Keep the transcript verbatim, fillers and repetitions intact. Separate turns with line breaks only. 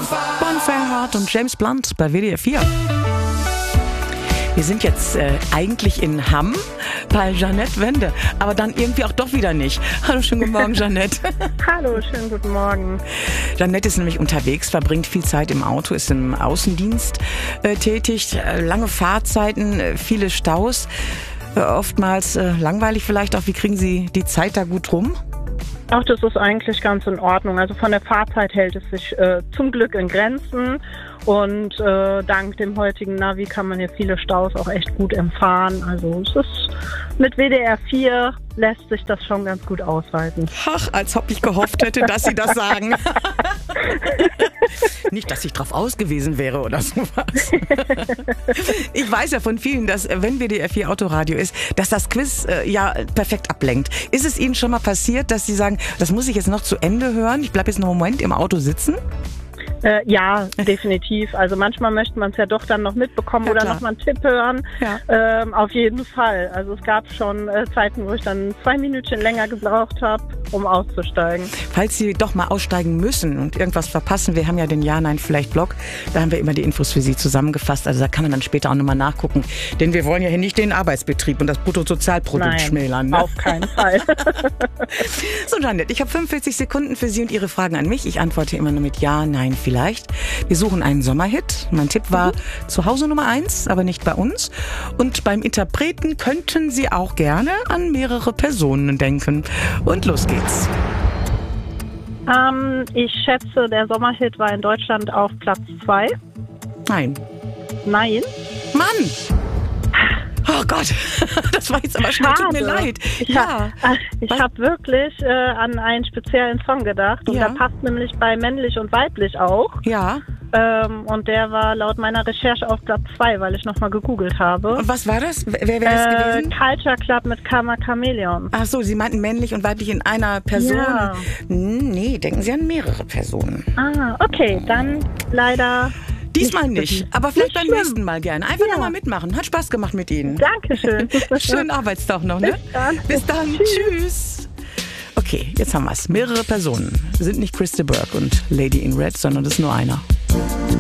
Bonfire und James Blunt bei W D R vier. Wir sind jetzt äh, eigentlich in Hamm bei Jeanette Wende, aber dann irgendwie auch doch wieder nicht. Hallo, schönen guten Morgen, Jeanette.
Hallo, schönen guten Morgen.
Jeanette ist nämlich unterwegs, verbringt viel Zeit im Auto, ist im Außendienst äh, tätig, äh, lange Fahrzeiten, äh, viele Staus, äh, oftmals äh, langweilig vielleicht auch. Wie kriegen Sie die Zeit da gut rum?
Ach, das ist eigentlich ganz in Ordnung. Also von der Fahrzeit hält es sich äh, zum Glück in Grenzen. Und äh, dank dem heutigen Navi kann man hier viele Staus auch echt gut umfahren. Also es ist mit W D R vier lässt sich das schon ganz gut aushalten.
Ach, als ob ich gehofft hätte, dass Sie das sagen. Nicht, dass ich drauf ausgewiesen wäre oder sowas. Ich weiß ja von vielen, dass wenn W D R vier Autoradio ist, dass das Quiz äh, ja perfekt ablenkt. Ist es Ihnen schon mal passiert, dass Sie sagen, das muss ich jetzt noch zu Ende hören? Ich bleibe jetzt noch einen Moment im Auto sitzen?
Äh, ja, definitiv. Also manchmal möchte man es ja doch dann noch mitbekommen ja, oder klar. noch mal einen Tipp hören. Ja. Ähm, auf jeden Fall. Also es gab schon äh, Zeiten, wo ich dann zwei Minütchen länger gebraucht habe, um auszusteigen. Falls
Sie doch mal aussteigen müssen und irgendwas verpassen, wir haben ja den Ja-Nein-Vielleicht-Blog, da haben wir immer die Infos für Sie zusammengefasst. Also da kann man dann später auch nochmal nachgucken. Denn wir wollen ja hier nicht den Arbeitsbetrieb und das Bruttosozialprodukt
Nein,
schmälern. Ne?
Auf keinen Fall.
So, Jeanette, ich habe fünfundvierzig Sekunden für Sie und Ihre Fragen an mich. Ich antworte immer nur mit Ja, Nein, Vielleicht. Wir suchen einen Sommerhit. Mein Tipp war mhm. zu Hause Nummer eins, aber nicht bei uns. Und beim Interpreten könnten Sie auch gerne an mehrere Personen denken. Und los geht's.
Ähm, ich schätze, der Sommerhit war in Deutschland auf Platz zwei.
Nein.
Nein?
Mann! Oh Gott, das war jetzt aber schnell, tut mir leid.
Ich
ja.
habe hab wirklich äh, an einen speziellen Song gedacht und ja. der passt nämlich bei männlich und weiblich auch.
Ja.
Ähm, und der war laut meiner Recherche auf Platz zwei, weil ich nochmal gegoogelt habe.
Und was war das? Wer wäre das
äh,
gewesen?
Culture Club mit Karma Chameleon.
Ach so, Sie meinten männlich und weiblich in einer Person?
Ja.
Hm, nee, denken Sie an mehrere Personen.
Ah, okay, dann leider...
Diesmal nicht, aber vielleicht beim nächsten Mal gerne. Einfach ja. nochmal mitmachen. Hat Spaß gemacht mit Ihnen.
Dankeschön.
Schönen Arbeitstag noch, ne?
Bis dann.
Bis dann. Tschüss. Tschüss. Okay, jetzt haben wir es. Mehrere Personen. Sind nicht Christa Burke und Lady in Red, sondern das ist nur einer.